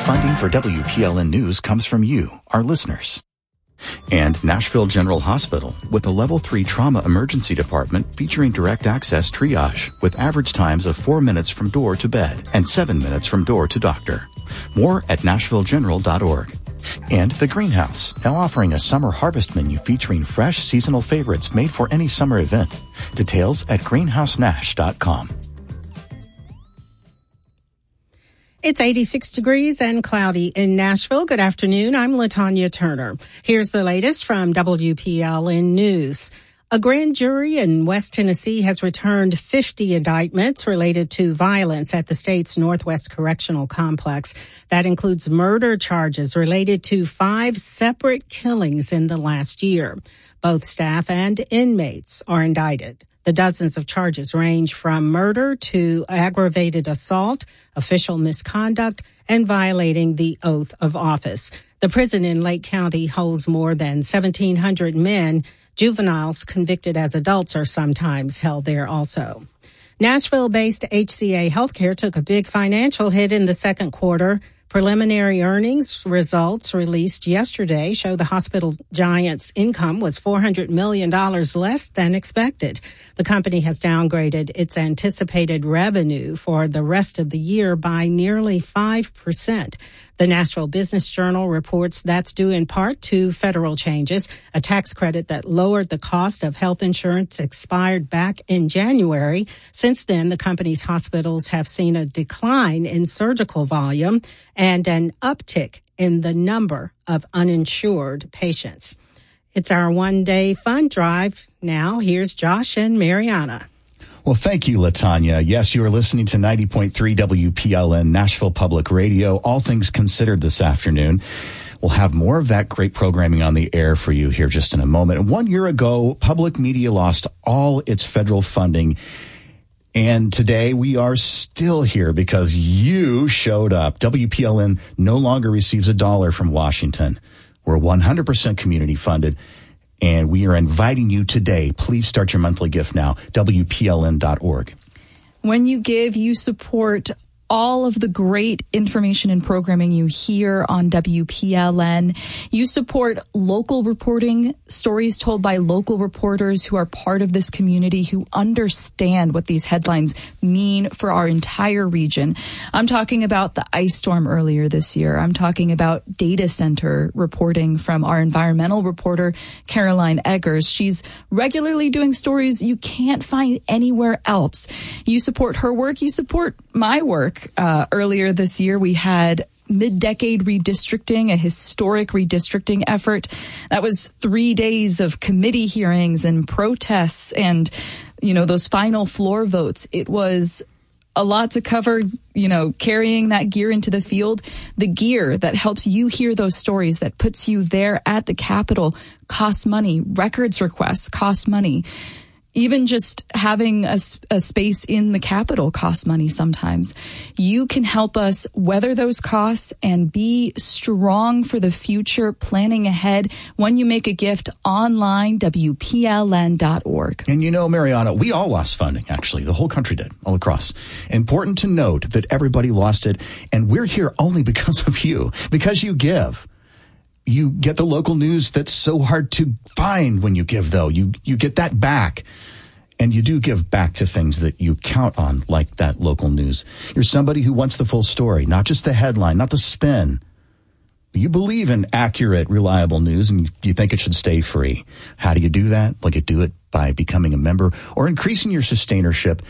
Funding for WPLN News comes from you, our listeners. And Nashville General Hospital, with a Level 3 trauma emergency department featuring direct access triage with average times of 4 minutes from door to bed and 7 minutes from door to doctor. More at nashvillegeneral.org. And The Greenhouse, now offering a summer harvest menu featuring fresh seasonal favorites made for any summer event. Details at greenhousenash.com. It's 86 degrees and cloudy in Nashville. Good afternoon. I'm LaTanya Turner. Here's the latest from WPLN News. A grand jury in West Tennessee has returned 50 indictments related to violence at the state's Northwest Correctional Complex. That includes murder charges related to 5 separate killings in the last year. Both staff and inmates are indicted. The dozens of charges range from murder to aggravated assault, official misconduct, and violating the oath of office. The prison in Lake County holds more than 1,700 men. Juveniles convicted as adults are sometimes held there also. Nashville-based HCA Healthcare took a big financial hit in the second quarter. Preliminary earnings results released yesterday show the hospital giant's income was $400 million less than expected. The company has downgraded its anticipated revenue for the rest of the year by nearly 5%. The Nashville Business Journal reports that's due in part to federal changes. A tax credit that lowered the cost of health insurance expired back in January. Since then, the company's hospitals have seen a decline in surgical volume and an uptick in the number of uninsured patients. It's our one-day fund drive. Now, here's Josh and Mariana. Well, thank you, LaTanya. Yes, you are listening to 90.3 WPLN Nashville Public Radio. All things considered this afternoon. We'll have more of that great programming on the air for you here just in a moment. 1 year ago, public media lost all its federal funding. And today we are still here because you showed up. WPLN no longer receives a dollar from Washington. We're 100% community funded. And we are inviting you today. Please start your monthly gift now. WPLN.org. When you give, you support all of the great information and programming you hear on WPLN. You support local reporting, stories told by local reporters who are part of this community, who understand what these headlines mean for our entire region. I'm talking about the ice storm earlier this year. I'm talking about data center reporting from our environmental reporter, Caroline Eggers. She's regularly doing stories you can't find anywhere else. You support her work. You support my work. Earlier this year, we had mid-decade redistricting, a historic redistricting effort. That was 3 days of committee hearings and protests and, those final floor votes. It was a lot to cover, carrying that gear into the field. The gear that helps you hear those stories, that puts you there at the Capitol, costs money. Records requests cost money. Even just having a space in the Capitol costs money sometimes. You can help us weather those costs and be strong for the future, planning ahead when you make a gift online, WPLN.org. And Mariana, we all lost funding, actually. The whole country did, all across. Important to note that everybody lost it, and we're here only because of you, because you give. You get the local news that's so hard to find when you give, though. You get that back. And you do give back to things that you count on, like that local news. You're somebody who wants the full story, not just the headline, not the spin. You believe in accurate, reliable news, and you think it should stay free. How do you do that? Well, you do it by becoming a member or increasing your sustainership.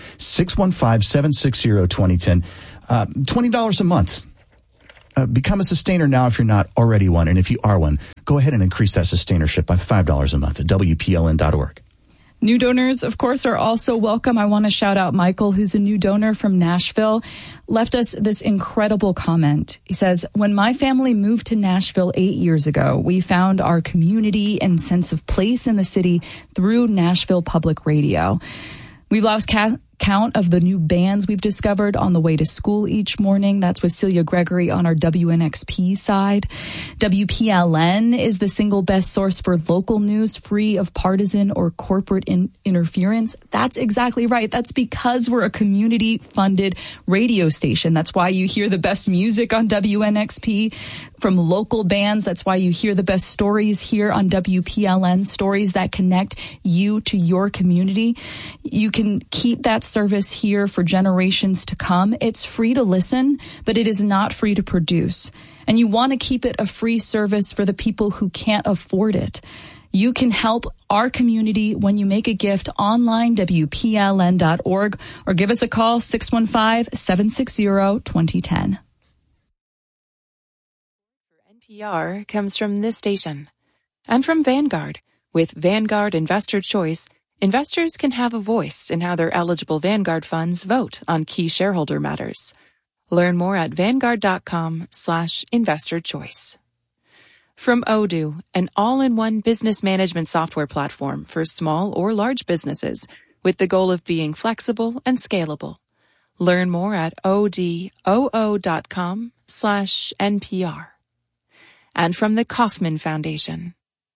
615-760-2010. $20 a month. Become a sustainer now if you're not already one. And if you are one, go ahead and increase that sustainership by $5 a month at WPLN.org. New donors, of course, are also welcome. I want to shout out Michael, who's a new donor from Nashville, left us this incredible comment. He says, when my family moved to Nashville 8 years ago, we found our community and sense of place in the city through Nashville Public Radio. We've lost count of the new bands we've discovered on the way to school each morning. That's with Celia Gregory on our WNXP side. WPLN is the single best source for local news, free of partisan or corporate interference. That's exactly right. That's because we're a community-funded radio station. That's why you hear the best music on WNXP from local bands. That's why you hear the best stories here on WPLN, stories that connect you to your community. You can keep that service here for generations to come. It's free to listen, but it is not free to produce. And you want to keep it a free service for the people who can't afford it. You can help our community when you make a gift online, WPLN.org, or give us a call, 615-760-2010. NPR comes from this station and from Vanguard. With Vanguard Investor Choice, investors can have a voice in how their eligible Vanguard funds vote on key shareholder matters. Learn more at vanguard.com/investorchoice. From Odoo, an all-in-one business management software platform for small or large businesses with the goal of being flexible and scalable. Learn more at odoo.com/NPR. And from the Kauffman Foundation.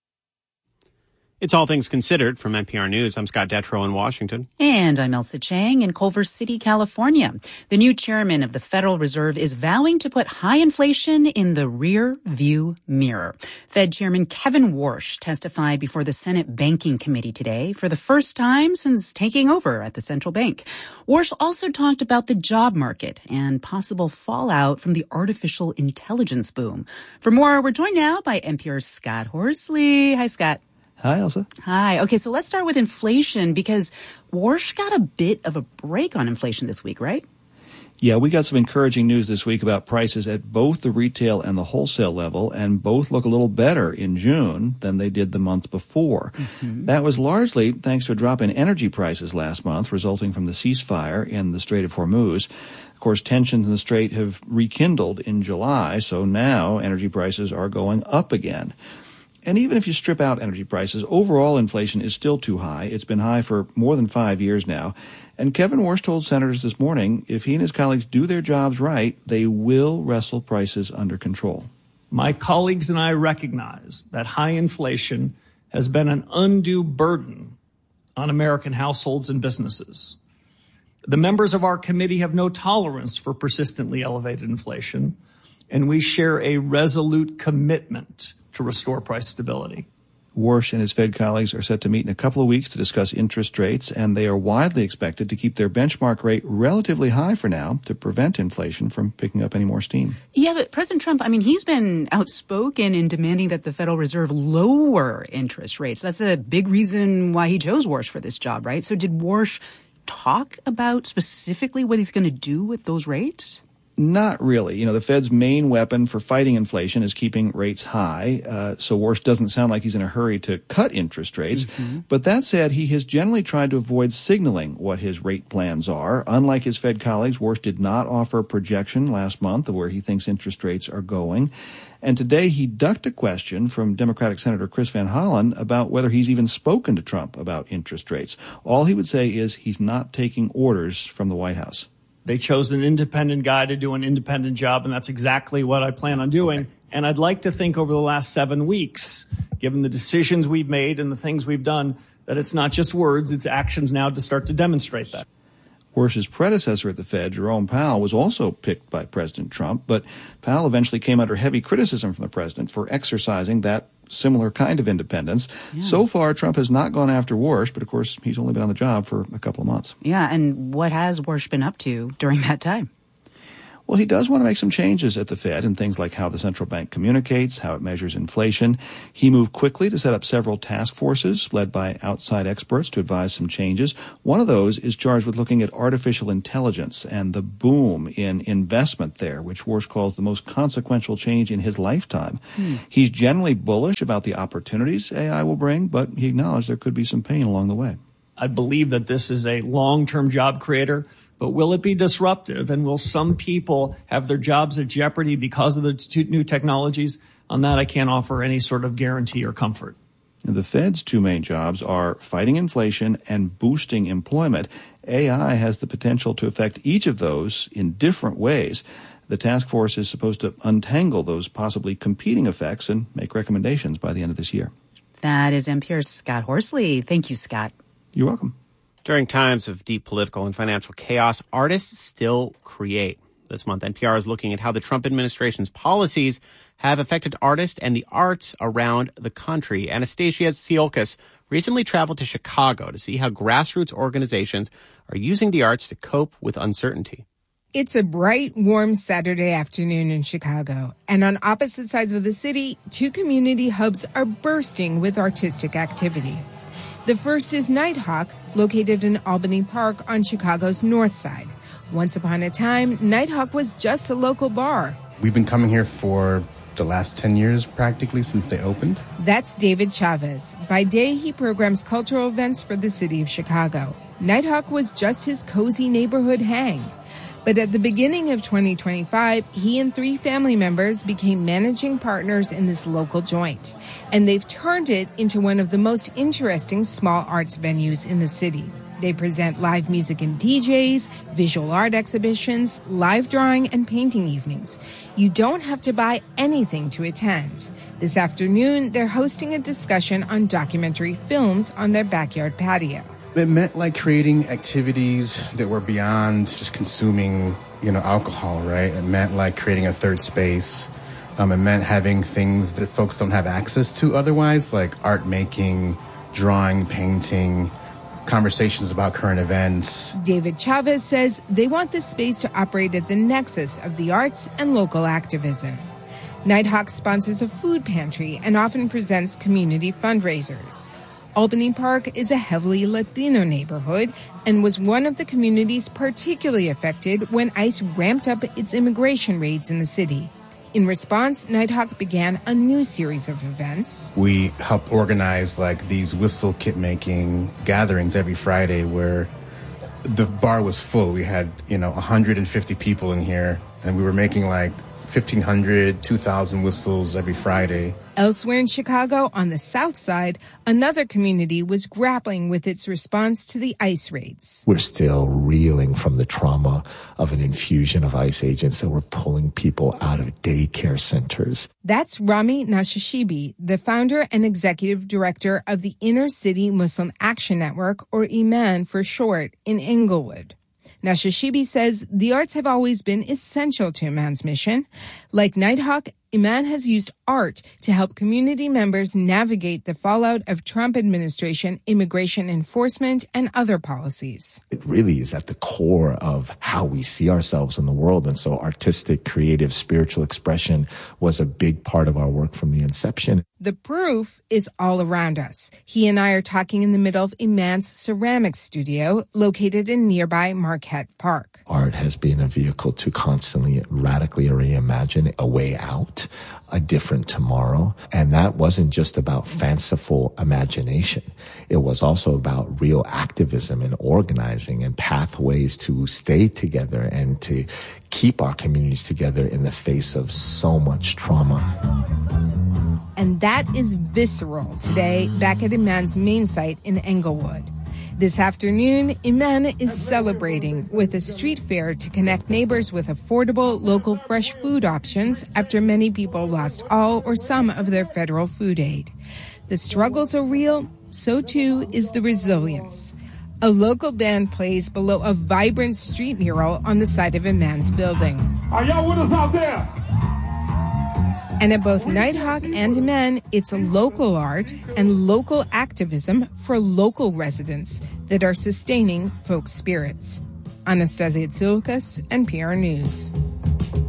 It's All Things Considered from NPR News. I'm Scott Detrow in Washington. And I'm Elsa Chang in Culver City, California. The new chairman of the Federal Reserve is vowing to put high inflation in the rear view mirror. Fed Chairman Kevin Warsh testified before the Senate Banking Committee today for the first time since taking over at the central bank. Warsh also talked about the job market and possible fallout from the artificial intelligence boom. For more, we're joined now by NPR's Scott Horsley. Hi, Scott. Hi, Elsa. Hi. Okay, so let's start with inflation because Warsh got a bit of a break on inflation this week, right? Yeah, we got some encouraging news this week about prices at both the retail and the wholesale level, and both look a little better in June than they did the month before. Mm-hmm. That was largely thanks to a drop in energy prices last month, resulting from the ceasefire in the Strait of Hormuz. Of course, tensions in the Strait have rekindled in July, so now energy prices are going up again. And even if you strip out energy prices, overall inflation is still too high. It's been high for more than 5 years now. And Kevin Warsh told senators this morning, if he and his colleagues do their jobs right, they will wrestle prices under control. My colleagues and I recognize that high inflation has been an undue burden on American households and businesses. The members of our committee have no tolerance for persistently elevated inflation, and we share a resolute commitment to restore price stability. Warsh and his Fed colleagues are set to meet in a couple of weeks to discuss interest rates, and they are widely expected to keep their benchmark rate relatively high for now to prevent inflation from picking up any more steam. Yeah, but President Trump, he's been outspoken in demanding that the Federal Reserve lower interest rates. That's a big reason why he chose Warsh for this job, right? So did Warsh talk about specifically what he's going to do with those rates? Not really. The Fed's main weapon for fighting inflation is keeping rates high. So Warsh doesn't sound like he's in a hurry to cut interest rates. Mm-hmm. But that said, he has generally tried to avoid signaling what his rate plans are. Unlike his Fed colleagues, Warsh did not offer a projection last month of where he thinks interest rates are going. And today he ducked a question from Democratic Senator Chris Van Hollen about whether he's even spoken to Trump about interest rates. All he would say is he's not taking orders from the White House. They chose an independent guy to do an independent job, and that's exactly what I plan on doing. Okay. And I'd like to think over the last 7 weeks, given the decisions we've made and the things we've done, that it's not just words, it's actions now to start to demonstrate that. Warsh's predecessor at the Fed, Jerome Powell, was also picked by President Trump, but Powell eventually came under heavy criticism from the president for exercising that similar kind of independence. Yeah. So far, Trump has not gone after Warsh, but of course, he's only been on the job for a couple of months. Yeah, and what has Warsh been up to during that time? Well, he does want to make some changes at the Fed in things like how the central bank communicates, how it measures inflation. He moved quickly to set up several task forces led by outside experts to advise some changes. One of those is charged with looking at artificial intelligence and the boom in investment there, which Warsh calls the most consequential change in his lifetime. He's generally bullish about the opportunities AI will bring, but he acknowledged there could be some pain along the way. I believe that this is a long-term job creator. But will it be disruptive, and will some people have their jobs at jeopardy because of the new technologies? On that, I can't offer any sort of guarantee or comfort. The Fed's two main jobs are fighting inflation and boosting employment. AI has the potential to affect each of those in different ways. The task force is supposed to untangle those possibly competing effects and make recommendations by the end of this year. That is NPR's Scott Horsley. Thank you, Scott. You're welcome. During times of deep political and financial chaos, artists still create. This month, NPR is looking at how the Trump administration's policies have affected artists and the arts around the country. Anastasia Tsiolkas recently traveled to Chicago to see how grassroots organizations are using the arts to cope with uncertainty. It's a bright, warm Saturday afternoon in Chicago, and on opposite sides of the city, two community hubs are bursting with artistic activity. The first is Nighthawk, located in Albany Park on Chicago's north side. Once upon a time, Nighthawk was just a local bar. We've been coming here for the last 10 years, practically, since they opened. That's David Chavez. By day, he programs cultural events for the city of Chicago. Nighthawk was just his cozy neighborhood hang. But at the beginning of 2025, he and three family members became managing partners in this local joint. And they've turned it into one of the most interesting small arts venues in the city. They present live music and DJs, visual art exhibitions, live drawing, and painting evenings. You don't have to buy anything to attend. This afternoon, they're hosting a discussion on documentary films on their backyard patio. It meant like creating activities that were beyond just consuming, alcohol, right? It meant like creating a third space. It meant having things that folks don't have access to otherwise, like art making, drawing, painting, conversations about current events. David Chavez says they want this space to operate at the nexus of the arts and local activism. Nighthawk sponsors a food pantry and often presents community fundraisers. Albany Park is a heavily Latino neighborhood and was one of the communities particularly affected when ICE ramped up its immigration raids in the city. In response, Nighthawk began a new series of events. We help organize these whistle kit making gatherings every Friday where the bar was full. We had, 150 people in here and we were making 1,500, 2,000 whistles every Friday. Elsewhere in Chicago, on the south side, another community was grappling with its response to the ICE raids. We're still reeling from the trauma of an infusion of ICE agents that were pulling people out of daycare centers. That's Rami Nashashibi, the founder and executive director of the Inner City Muslim Action Network, or IMAN for short, in Englewood. Nashashibi says the arts have always been essential to Iman's mission. Like Nighthawk, Iman has used art to help community members navigate the fallout of Trump administration immigration enforcement and other policies. It really is at the core of how we see ourselves in the world. And so artistic, creative, spiritual expression was a big part of our work from the inception. The proof is all around us. He and I are talking in the middle of Iman's ceramics studio located in nearby Marquette Park. Art has been a vehicle to constantly radically reimagine a way out, a different tomorrow. And that wasn't just about fanciful imagination. It was also about real activism and organizing and pathways to stay together and to keep our communities together in the face of so much trauma. And that is visceral today back at Iman's main site in Englewood. This afternoon, Iman is celebrating with a street fair to connect neighbors with affordable local fresh food options after many people lost all or some of their federal food aid. The struggles are real, so too is the resilience. A local band plays below a vibrant street mural on the side of Iman's building. Are y'all with us out there? And at both Nighthawk and Iman, it's local art and local activism for local residents that are sustaining folk spirits. Anastasia Tsiolkas, NPR News.